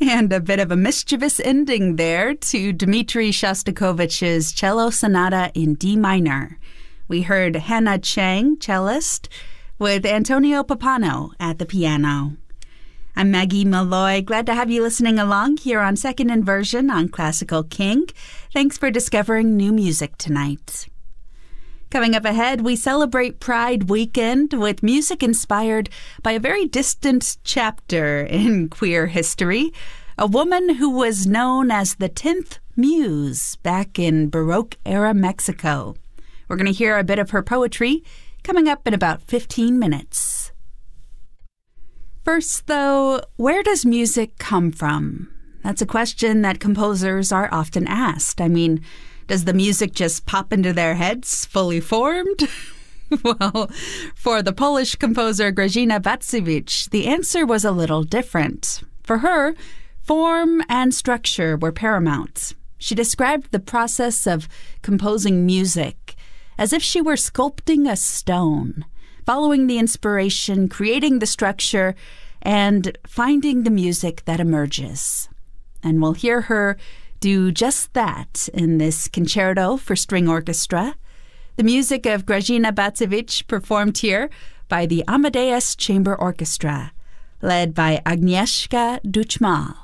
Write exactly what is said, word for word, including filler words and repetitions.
And a bit of a mischievous ending there to Dmitri Shostakovich's Cello Sonata in D minor. We heard Hannah Chang, cellist, with Antonio Papano at the piano. I'm Maggie Malloy. Glad to have you listening along here on Second Inversion on Classical King. Thanks for discovering new music tonight. Coming up ahead, we celebrate Pride Weekend with music inspired by a very distant chapter in queer history, a woman who was known as the tenth Muse back in Baroque-era Mexico. We're going to hear a bit of her poetry coming up in about fifteen minutes. First, though, where does music come from? That's a question that composers are often asked. I mean, does the music just pop into their heads, fully formed? Well, for the Polish composer Grażyna Bacewicz, the answer was a little different. For her, form and structure were paramount. She described the process of composing music as if she were sculpting a stone, following the inspiration, creating the structure, and finding the music that emerges. And we'll hear her do just that in this concerto for string orchestra. The music of Grażyna Bacewicz performed here by the Amadeus Chamber Orchestra, led by Agnieszka Duchmal.